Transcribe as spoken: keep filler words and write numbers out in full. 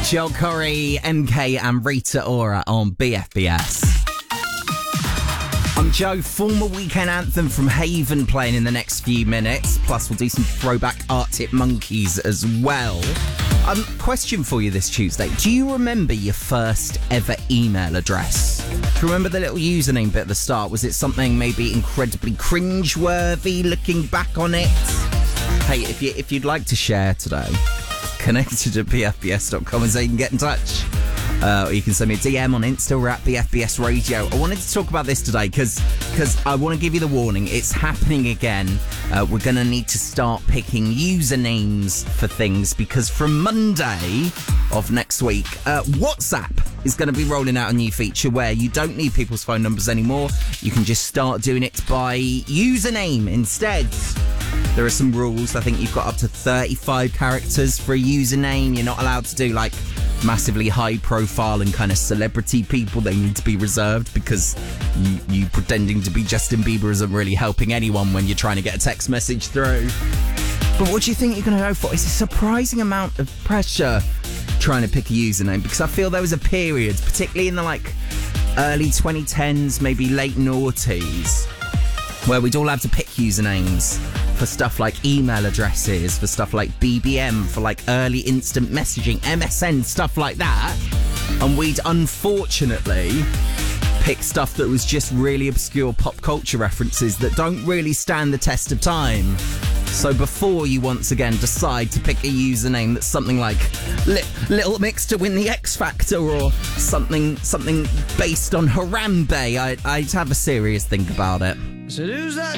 Joel Corey, M K and Rita Ora on B F B S. I'm Joe, former Weekend Anthem from Haven playing in the next few minutes. Plus we'll do some throwback Arctic Monkeys as well. Um, question for you this Tuesday. Do you remember your first ever email address? Do you remember the little username bit at the start? Was it something maybe incredibly cringeworthy looking back on it? Hey, if, you, if you'd like to share today, connected at b f b s dot com and so you can get in touch. Uh, or you can send me a D M on Insta or at B F B S Radio. I wanted to talk about this today because because I want to give you the warning. It's happening again. Uh, we're going to need to start picking usernames for things because from Monday of next week, uh, WhatsApp is going to be rolling out a new feature where you don't need people's phone numbers anymore. You can just start doing it by username instead. There are some rules. I think you've got up to thirty-five characters for a username. You're not allowed to do like massively high profile and kind of celebrity people. They need to be reserved because you, you pretending to be Justin Bieber isn't really helping anyone when you're trying to get a text message through. But what do you think you're going to go for? It's a surprising amount of pressure trying to pick a username because I feel there was a period, particularly in the like early twenty tens, maybe late noughties, where we'd all have to pick usernames for stuff like email addresses, for stuff like B B M, for like early instant messaging, M S N, stuff like that. And we'd unfortunately pick stuff that was just really obscure pop culture references that don't really stand the test of time. So before you once again decide to pick a username that's something like Li- Little Mix to win the X Factor or something something based on Harambe, I, I'd have a serious think about it. So who's that?